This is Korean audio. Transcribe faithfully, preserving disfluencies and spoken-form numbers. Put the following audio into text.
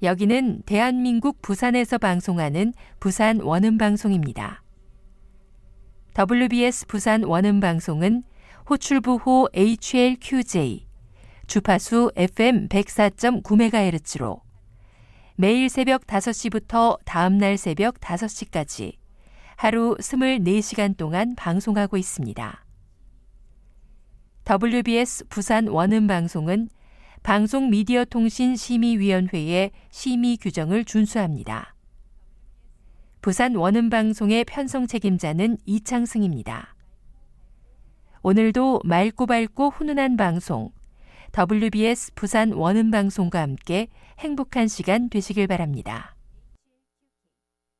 여기는 대한민국 부산에서 방송하는 부산 원음방송입니다. 더블유비에스 부산 원음방송은 호출부호 에이치엘큐제이, 주파수 에프엠 백사 점 구 메가헤르츠로 매일 새벽 다섯 시부터 다음날 새벽 다섯 시까지 하루 이십사 시간 동안 방송하고 있습니다. 더블유비에스 부산 원음방송은 방송미디어통신심의위원회의 심의 규정을 준수합니다. 부산 원음방송의 편성 책임자는 이창승입니다. 오늘도 맑고 밝고 훈훈한 방송, 더블유비에스 부산 원음방송과 함께 행복한 시간 되시길 바랍니다.